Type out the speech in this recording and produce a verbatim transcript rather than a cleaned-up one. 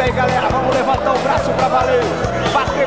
aí, galera. Vamos levantar o braço pra valer. Bater